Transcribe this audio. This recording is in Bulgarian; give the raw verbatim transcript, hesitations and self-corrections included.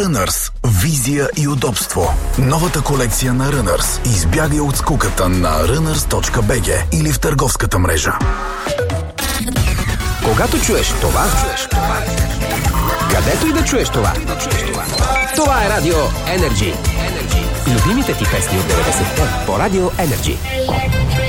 Runners. Визия и удобство. Новата колекция на Runners избягай от скуката на runners точка би джи или в търговската мрежа. Когато чуеш това, чуеш това. Където и да чуеш това. Това е Радио Energy. Любимите ти песни от деветдесетте по Радио Energy.